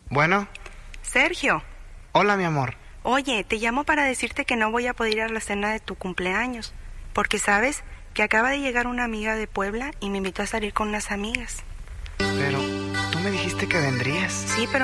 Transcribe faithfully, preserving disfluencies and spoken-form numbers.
Bueno. Sergio. Hola, mi amor. Oye, te llamo para decirte que no voy a poder ir a la cena de tu cumpleaños, porque sabes que acaba de llegar una amiga de Puebla y me invitó a salir con unas amigas. Pero tú me dijiste que vendrías. Sí, pero